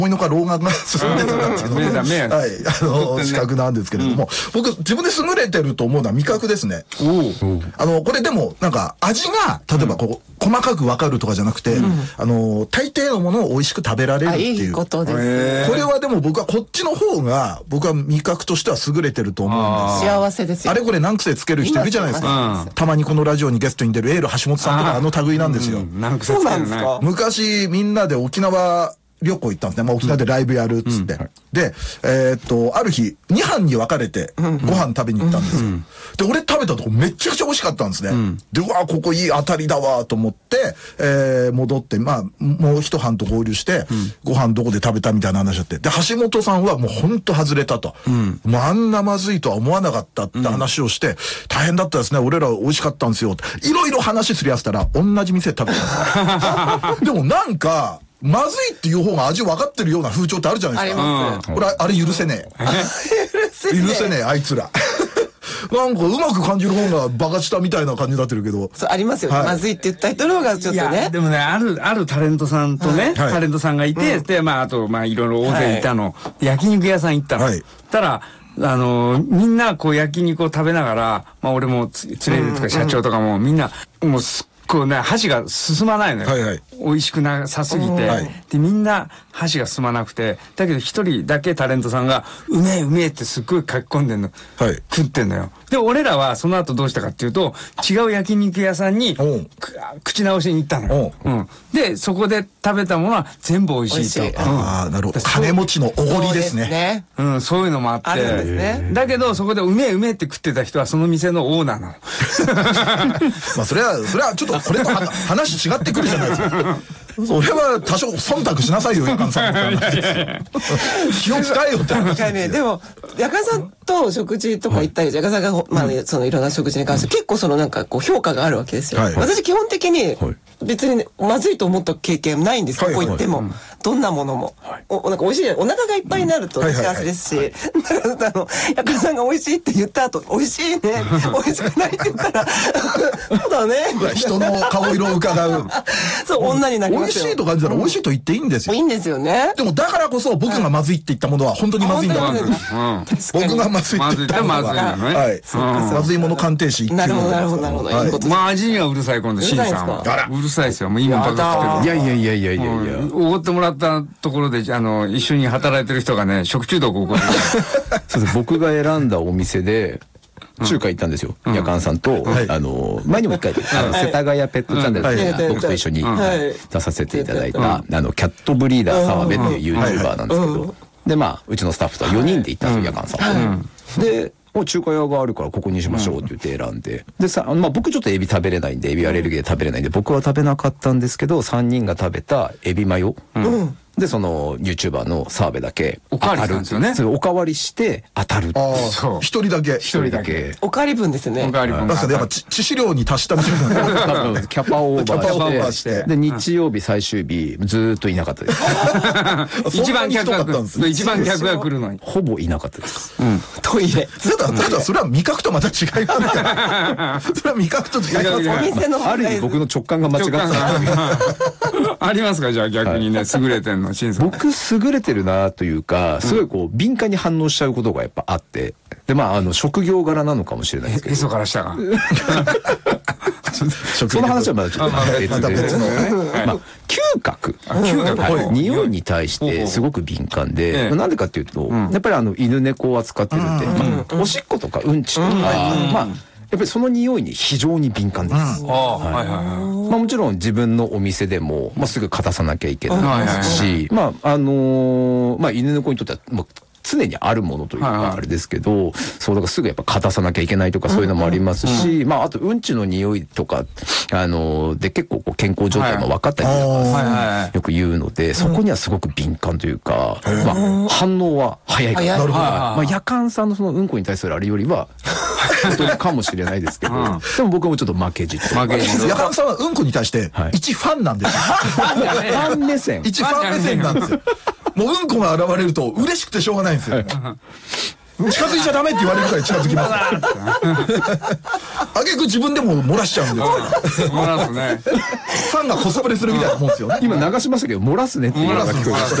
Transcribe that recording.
思いのほか老眼が進んでるんですけど、はい、視覚なんですけれども、僕自分で優れてると思うのは味覚ですね。これでもなんか味が例えばこう細かく分かるとかじゃなくて、大抵のものを美味しく食べられるっていう。 いいことです。 これはでも僕はこっちの方が僕は味覚としては優れてると思うんです。 幸せですよ。 あれこれ何癖つける人いるじゃないですか。たまにこのラジオにゲストに出るエール橋本さんとかあの類なんですよ。 そうなんですか。 昔みんなで沖縄旅行行ったんですね。まあ、沖縄でライブやるっつって。で、ある日、2班に分かれて、ご飯食べに行ったんですよ。で、俺食べたとこめちゃくちゃ美味しかったんですね。で、うわ、ここいい当たりだわ、と思って、戻って、まあ、もう一班と合流して、ご飯どこで食べたみたいな話だって。で、橋本さんはもうほんと外れたと。もうあんなまずいとは思わなかったって話をして、大変だったですね。俺ら美味しかったんですよ。いろいろ話すり合わせたら、同じ店で食べたんですよ。でもなんか、まずいっていう方が味分かってるような風潮ってあるじゃないですか。 あります。 俺、あれ許せねえ。許せねえ、あいつら。なんかうまく感じる方がバカしたみたいな感じになってるけど。 そう、ありますよね。まずいって言った人の方がちょっとね。 でもね、あるタレントさんとね、タレントさんがいて、で、まあ、あと、まあ、いろいろ大勢いたの。焼肉屋さん行ったの。たら、みんなこう焼肉を食べながら、まあ俺も連れてとか社長とかもみんな、もうこうね、箸が進まないのよ。美味しくなさすぎて。で、みんな箸が進まなくて、だけど一人だけタレントさんが、うめえうめえってすっごい書き込んでんの。食ってんのよ。で、俺らはその後どうしたかっていうと、違う焼肉屋さんに、口直しに行ったのよ。で、そこで食べたものは全部美味しいと。 ああ、なるほど。金持ちのおごりですね。 そういうのもあって。だけど、そこでうめえうめえって食ってた人はその店のオーナーなの。 まあ、それはちょっとこれと話違ってくるじゃないですか。それは多少忖度しなさいよ、やかんさん。気を使えよって話ですよ。 でも、やかんさんと食事とか行ったり、やかんさんが、まあ、そのいろんな食事に関して結構そのなんかこう評価があるわけですよ。私基本的に別にまずいと思った経験ないんです。ここ行っても。どんなものも。なんか美味しい。お腹がいっぱいになると幸せですし、だからやかんさんが美味しいって言った後、美味しいね。美味しくないって言ったら、そうだね。 人の顔色を伺う。 そう、女になりますよ。 美味しいと感じたら美味しいと言っていいんですよ。 いいんですよね。 でもだからこそ僕がまずいって言ったものは本当にまずいんだから。僕がまずいって言ったものは、まずいもの鑑定士1級。 なるほど、なるほど、なるほど。 まあ味にはうるさい、今度、シンさんは。うるさいですよ。もう今バカ食ってる。いや。 おごってもらったところで、一緒に働いてる人がね、食中毒を起こる。 そうです。僕が選んだお店で、中華行ったんですよ。やかんさんと、前にも一回、世田谷ペットチャンネルで僕と一緒に出させていただいた、キャットブリーダー澤部っていう YouTuber なんですけど、で、まあ、うちのスタッフと4人で行ったんですよ、やかんさん。で、中華屋があるからここにしましょうって言って選んで。でさ、まあ僕ちょっとエビ食べれないんで、エビアレルギーで食べれないんで、僕は食べなかったんですけど、3人が食べたエビマヨ。で、その、YouTuber の澤部だけ、 おかわりしたんですよね。 おかわりして当たる。 一人だけ。 一人だけ。 おかわり分ですね。 おかわり分。 だからやっぱ致死量に達したみたいな。 キャパオーバーして。で、日曜日最終日、ずーっといなかったです。 一番客が来るのに。 ほぼいなかったです。 トイレ。 ただ、それは味覚とまた違いますから。それは味覚と違います。 お店のある意味僕の直感が間違ってた。 ありますか、じゃあ逆にね、優れてんの、シンさん。 僕優れてるなというか、すごいこう、敏感に反応しちゃうことがやっぱあって。で、まあ、職業柄なのかもしれないですけど。 へそからしたか。 その話はまだちょっと別の。まあ、嗅覚。匂いに対してすごく敏感で、なんでかっていうと、やっぱり犬猫を扱ってるんで、おしっことかうんちとか、まあ、やっぱりその匂いに非常に敏感です。まあもちろん自分のお店でも、まあすぐ片さなきゃいけないですし、まあまあ犬猫にとってはもう常にあるものというかあれですけど、そうだからすぐやっぱ片さなきゃいけないとかそういうのもありますし、まああとうんちの匂いとかで結構こう健康状態も分かったりとかよく言うので、そこにはすごく敏感というか、まあ反応は早いから。まあ夜間さんのそのうんこに対するあれよりは本当にかもしれないですけど、でも僕もちょっと負けじと。 夜間さんはうんこに対して一ファンなんですよ。 ファン目線。 一ファン目線なんですよ。もううんこが現れると嬉しくてしょうがないんですよ。近づいちゃダメって言われるから近づきます。あげく自分でも漏らしちゃうんですよ。 漏らすね。 ファンがコスプレするみたいなもんですよね。 今流しましたけど、漏らすねっていうのが聞こえました。